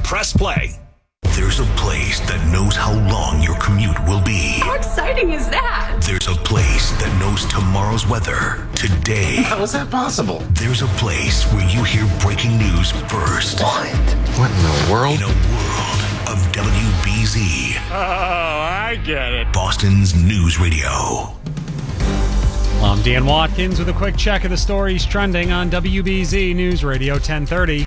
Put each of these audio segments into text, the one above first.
press play. There's a place that knows how long your commute will be. How exciting is that? There's a place that knows tomorrow's weather today. How is that possible? There's a place where you hear breaking news first. What in the world? In a world of WBZ. Oh, I get it. Boston's News Radio. I'm Dan Watkins with a quick check of the stories trending on WBZ News Radio 1030.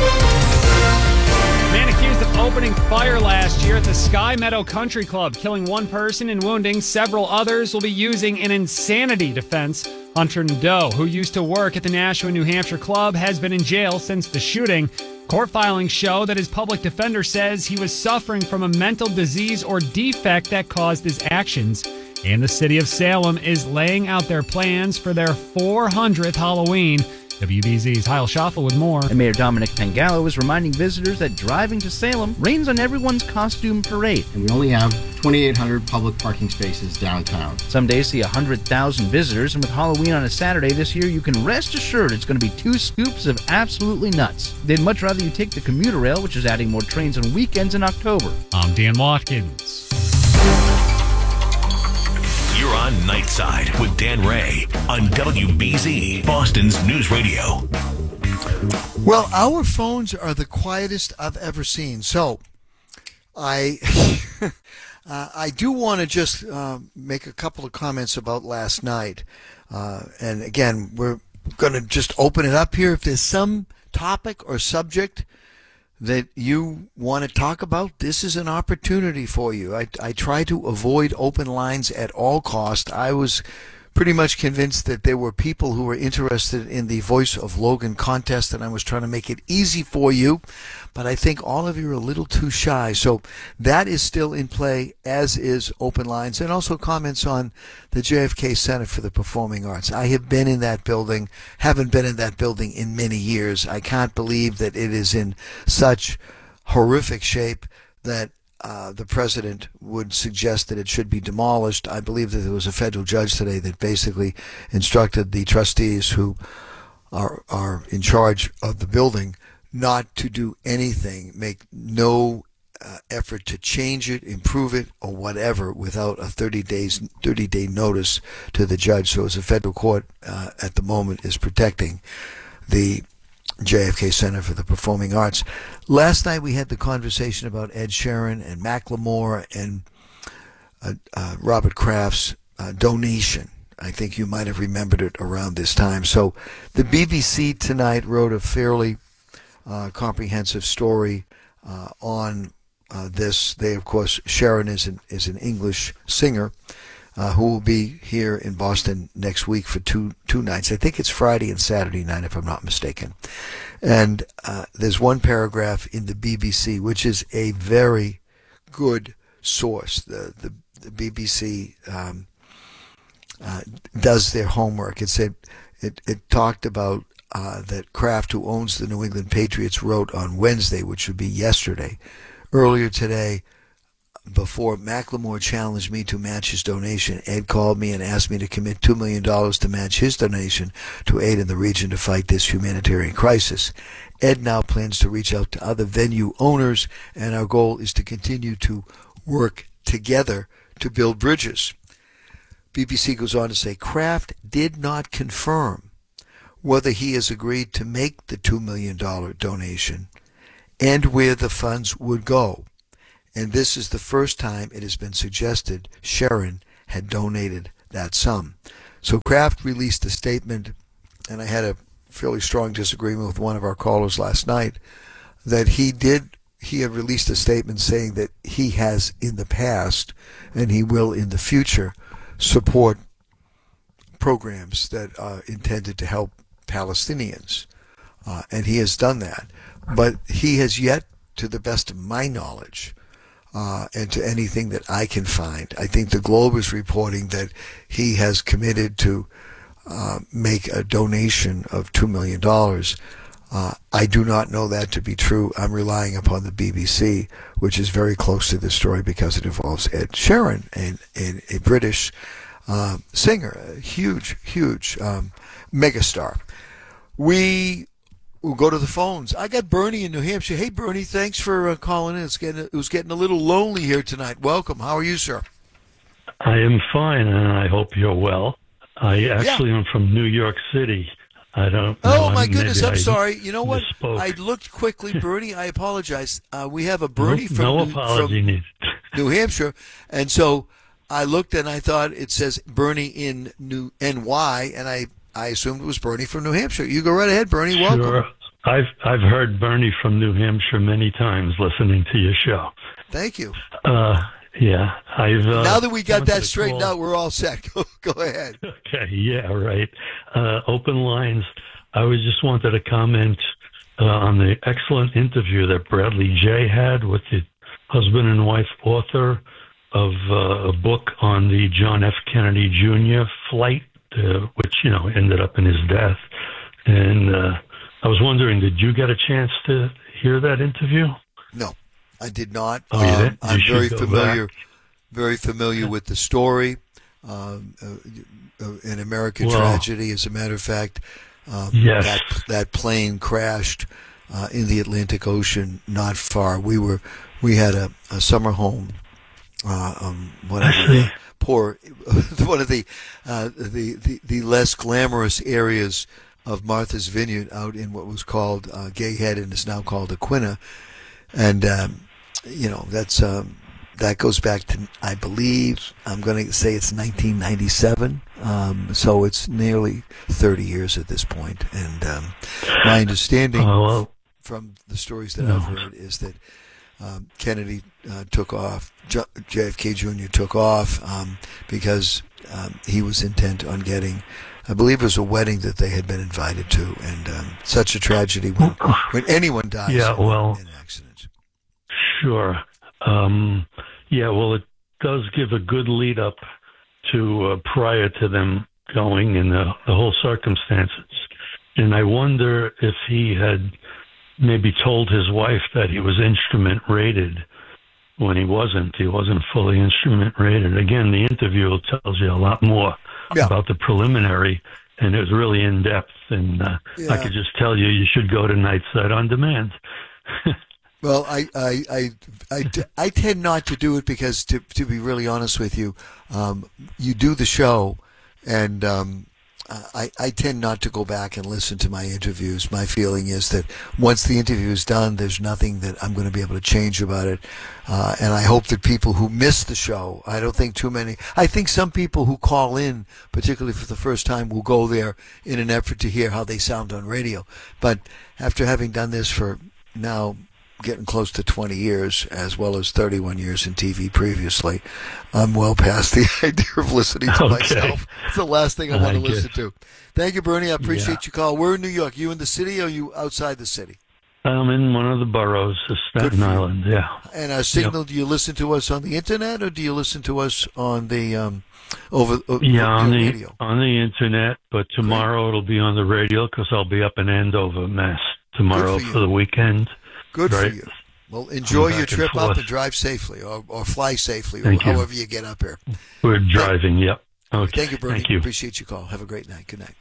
Man accused of opening fire last year at the Sky Meadow Country Club, killing one person and wounding several others, will be using an insanity defense. Hunter Nadeau, who used to work at the Nashua, New Hampshire club, has been in jail since the shooting. Court filings show that his public defender says he was suffering from a mental disease or defect that caused his actions. And the city of Salem is laying out their plans for their 400th Halloween. WBZ's Heil Schaffel with more. And Mayor Dominic Pangallo is reminding visitors that driving to Salem rains on everyone's costume parade. And we only have 2,800 public parking spaces downtown. Some days see 100,000 visitors, and with Halloween on a Saturday this year, you can rest assured it's going to be 2 scoops of absolutely nuts. They'd much rather you take the commuter rail, which is adding more trains on weekends in October. I'm Dan Watkins. You're on Nightside with Dan Ray on WBZ, Boston's News Radio. Well, our phones are the quietest I've ever seen. So I I do want to just make a couple of comments about last night. And again, we're going to just open it up here. If there's some topic or subject that you want to talk about, this is an opportunity for you. I try to avoid open lines at all cost. I was pretty much convinced that there were people who were interested in the Voice of Logan contest, and I was trying to make it easy for you, but I think all of you are a little too shy. So that is still in play, as is open lines, and also comments on the JFK Center for the Performing Arts. I have been in that building, haven't been in that building in many years. I can't believe that it is in such horrific shape that the president would suggest that it should be demolished. I believe that there was a federal judge today that basically instructed the trustees who are in charge of the building not to do anything, make no effort to change it, improve it, or whatever without a 30-day notice to the judge. So as a federal court at the moment is protecting the JFK Center for the Performing Arts. Last night we had the conversation about Ed Sheeran and Macklemore and Robert Kraft's donation. I think you might have remembered it around this time. So the BBC tonight wrote a fairly comprehensive story on this. They, of course, Sheeran is an English singer who will be here in Boston next week for two nights. I think it's Friday and Saturday night, if I'm not mistaken. And there's one paragraph in the BBC, which is a very good source. The BBC does their homework. It said it talked about that Kraft, who owns the New England Patriots, wrote on Wednesday, which would be yesterday, earlier today. Before Macklemore challenged me to match his donation, Ed called me and asked me to commit $2 million to match his donation to aid in the region to fight this humanitarian crisis. Ed now plans to reach out to other venue owners, and our goal is to continue to work together to build bridges. BBC goes on to say, Kraft did not confirm whether he has agreed to make the $2 million donation and where the funds would go. And this is the first time it has been suggested Sheeran had donated that sum. So Kraft released a statement, and I had a fairly strong disagreement with one of our callers last night, that he had released a statement saying that he has in the past, and he will in the future, support programs that are intended to help Palestinians. And he has done that. But he has yet, to the best of my knowledge, and to anything that I can find, I think the Globe is reporting that he has committed to make a donation of $2 million. I do not know that to be true. I'm relying upon the BBC, which is very close to this story because it involves Ed Sheeran, and a British singer, a huge megastar. We we'll go to the phones. I got Bernie in New Hampshire. Hey, Bernie, thanks for calling in. It was getting a little lonely here tonight. Welcome. How are you, sir? I am fine, and I hope you're well. I actually am from New York City. I don't. Oh my goodness! I'm sorry. You know what? Misspoke. I looked quickly, Bernie. I apologize. We have a Bernie from New Hampshire, and so I looked and I thought it says Bernie in New NY, and I assumed it was Bernie from New Hampshire. You go right ahead, Bernie. Welcome. Sure. I've heard Bernie from New Hampshire many times listening to your show. Thank you. Yeah, now that we got that straightened out, we're all set. Go ahead. Okay, yeah, right. Open lines. I just wanted to comment on the excellent interview that Bradley J. had with the husband and wife author of a book on the John F. Kennedy Jr. flight, which, ended up in his death. And I was wondering, did you get a chance to hear that interview? No. I did not. Oh, you did? I'm very familiar with the story. An American tragedy, as a matter of fact. Yes. That plane crashed in the Atlantic Ocean, not far. We had a summer home. One of the less glamorous areas of Martha's Vineyard, out in what was called Gay Head and is now called Aquinnah. And, that goes back to, I believe, I'm going to say it's 1997. So it's nearly 30 years at this point. And my understanding from the stories that I've heard is that Kennedy took off, JFK Jr. took off because he was intent on getting, I believe it was a wedding that they had been invited to, and such a tragedy when anyone dies in an accident. Sure. It does give a good lead up to prior to them going and the whole circumstances. And I wonder if he had maybe told his wife that he was instrument rated when he wasn't. He wasn't fully instrument rated. Again, the interview tells you a lot more about the preliminary, and it was really in depth. And I could just tell you should go to Nightside on Demand. Well, I tend not to do it because, to be really honest with you, you do the show, and I tend not to go back and listen to my interviews. My feeling is that once the interview is done, there's nothing that I'm going to be able to change about it. And I hope that people who miss the show, I don't think too many, I think some people who call in, particularly for the first time, will go there in an effort to hear how they sound on radio. But after having done this for now getting close to 20 years, as well as 31 years in TV previously, I'm well past the idea of listening to myself. It's the last thing I want to listen to. Thank you, Bernie. I appreciate your call. We're in New York. You in the city, or are you outside the city? I'm in one of the boroughs of Staten Island, And our signal, do you listen to us on the internet, or do you listen to us on the radio? On the internet, but tomorrow it'll be on the radio because I'll be up in Andover, Mass. tomorrow for the weekend. Good for you. Well, enjoy your trip up and drive safely, or fly safely, or however you get up here. We're driving, yep. Okay. Thank you, Bernie. Thank you. Appreciate your call. Have a great night. Good night.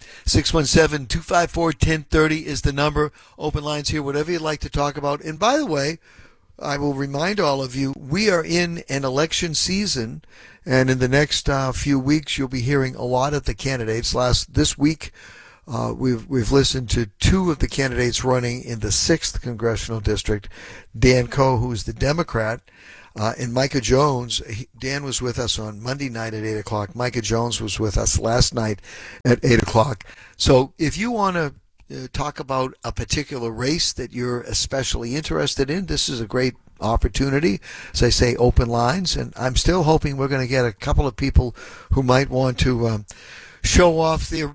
617-254-1030 is the number. Open lines here, whatever you'd like to talk about. And by the way, I will remind all of you, we are in an election season, and in the next few weeks, you'll be hearing a lot of the candidates. This week, we've listened to two of the candidates running in the 6th Congressional District, Dan Coe, who's the Democrat, and Micah Jones. Dan was with us on Monday night at 8 o'clock. Micah Jones was with us last night at 8 o'clock. So if you want to talk about a particular race that you're especially interested in, this is a great opportunity. As I say, open lines, and I'm still hoping we're going to get a couple of people who might want to show off their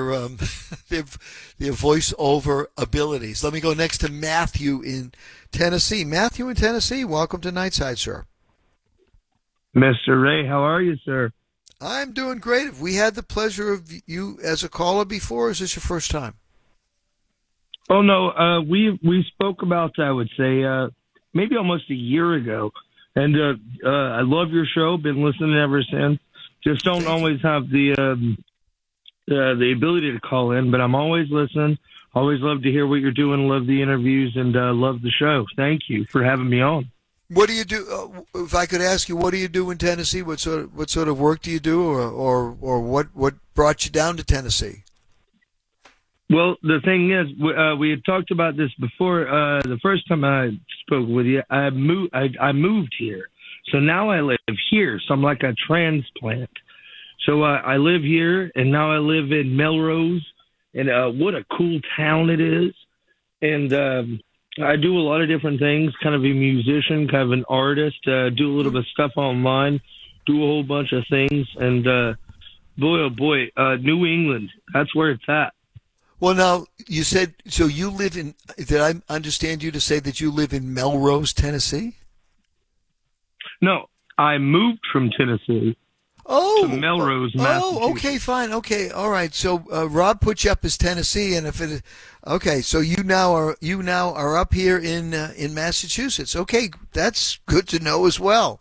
voiceover abilities. Let me go next to Matthew in Tennessee. Matthew in Tennessee, welcome to Nightside, sir. Mr. Ray, how are you, sir? I'm doing great. Have we had the pleasure of you as a caller before, or is this your first time? Oh, no, we spoke about, I would say, maybe almost a year ago. And I love your show, been listening ever since. Just don't always have the ability to call in, but I'm always listening. Always love to hear what you're doing. Love the interviews and love the show. Thank you for having me on. What do you do? If I could ask you, what do you do in Tennessee? What sort of work do you do, or what brought you down to Tennessee? Well, the thing is, we had talked about this before. The first time I spoke with you, I moved here, so now I live here. So I'm like a transplant. So I live here, and now I live in Melrose, and what a cool town it is. And I do a lot of different things, kind of a musician, kind of an artist, do a little bit of stuff online, do a whole bunch of things. And boy, oh boy, New England, that's where it's at. Well, now, you said, so you live in, did I understand you to say that you live in Melrose, Tennessee? No, I moved from Tennessee. To Melrose, Massachusetts. Oh, okay, fine, okay, all right. So Rob put you up as Tennessee, and if it, okay, so you now are up here in Massachusetts. Okay, that's good to know as well.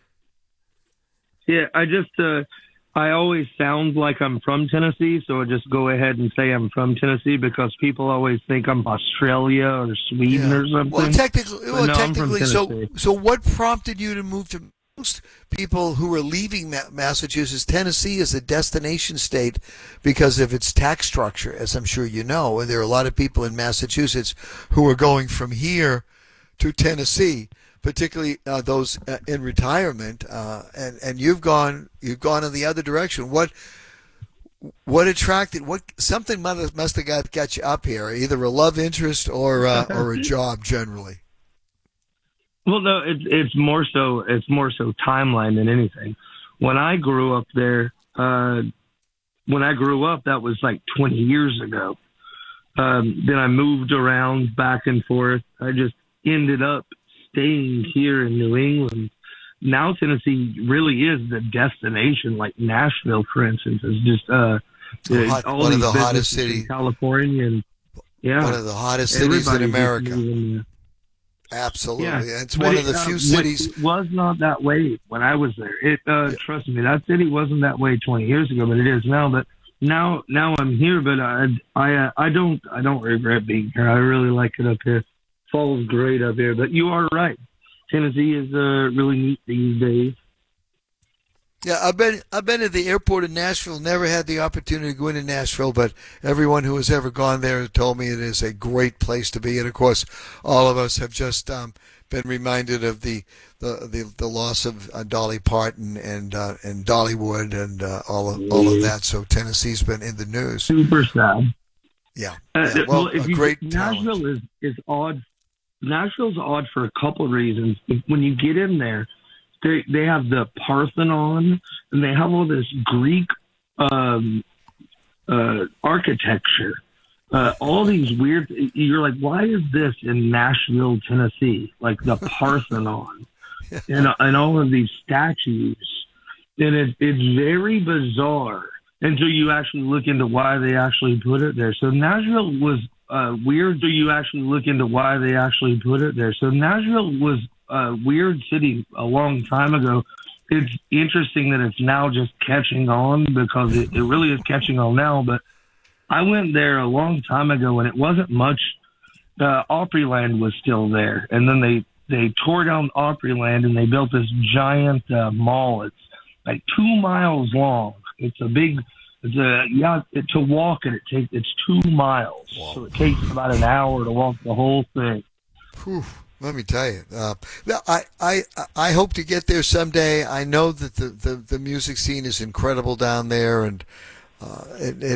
Yeah, I always sound like I'm from Tennessee, so I just go ahead and say I'm from Tennessee because people always think I'm Australia or Sweden or something. Well, technically, so what prompted you to move to? Most people who are leaving Massachusetts, Tennessee is a destination state because of its tax structure, as I'm sure you know. And there are a lot of people in Massachusetts who are going from here to Tennessee, particularly those in retirement. And you've gone in the other direction. What attracted? Something must have got you up here? Either a love interest or a job, generally. Well, no, it's more so timeline than anything. When I grew up there, that was like 20 years ago. Then I moved around back and forth. I just ended up staying here in New England. Now Tennessee really is the destination. Like Nashville, for instance, is just one of the hottest cities in California. And, yeah, one of the hottest cities in America. Absolutely. Yeah. It's one of the few cities. It was not that way when I was there. Trust me, that city wasn't that way 20 years ago, but it is now. But now I'm here, but I don't regret being here. I really like it up here. Fall's great up here. But you are right. Tennessee is really neat these days. Yeah, I've been at the airport in Nashville. Never had the opportunity to go into Nashville, but everyone who has ever gone there told me it is a great place to be. And of course, all of us have just been reminded of the loss of Dolly Parton and Dollywood and all of that. So Tennessee's been in the news. Super sad. Yeah. Well, great Nashville talent. is odd. Nashville's odd for a couple of reasons. When you get in there, they have the Parthenon, and they have all this Greek architecture. All these weird. You're like, why is this in Nashville, Tennessee? Like the Parthenon, and all of these statues, and it's very bizarre until you actually look into why they actually put it there. So Nashville was weird. Do you actually look into why they actually put it there? So Nashville was a weird city a long time ago. It's interesting that it's now just catching on because it really is catching on now. But I went there a long time ago and it wasn't much. Opryland was still there. And then they tore down Opryland and they built this giant mall. It's like 2 miles long. It's a big, to walk it, it's 2 miles. Wow. So it takes about an hour to walk the whole thing. Whew. Let me tell you, I hope to get there someday. I know that the music scene is incredible down there, and